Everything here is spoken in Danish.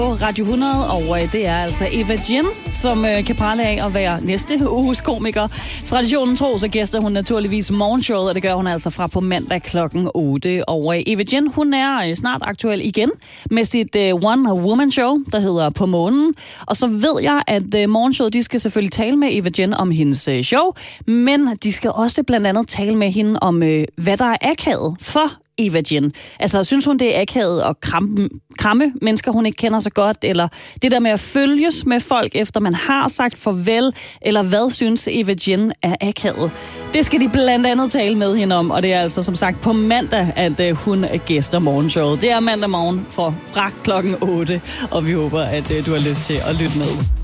Radio 100, og det er altså Eva Jill, som kan prale af at være næste uges komiker. Traditionen tro, så gæster hun naturligvis morgenshowet, og det gør hun altså fra på mandag klokken 8. Og Eva Jill, hun er snart aktuel igen med sit one-woman-show, der hedder På Månen. Og så ved jeg, at morgenshowet, de skal selvfølgelig tale med Eva Jill om hendes show, men de skal også blandt andet tale med hende om, hvad der er akavet for Eva Jill. Altså, synes hun, det er akavet at kramme mennesker, hun ikke kender så godt, eller det der med at følges med folk, efter man har sagt farvel, eller hvad synes Eva Jill er akavet? Det skal de blandt andet tale med hende om, og det er altså som sagt på mandag, at hun gæster morgenshowet. Det er mandag morgen fra klokken 8, og vi håber, at du har lyst til at lytte med.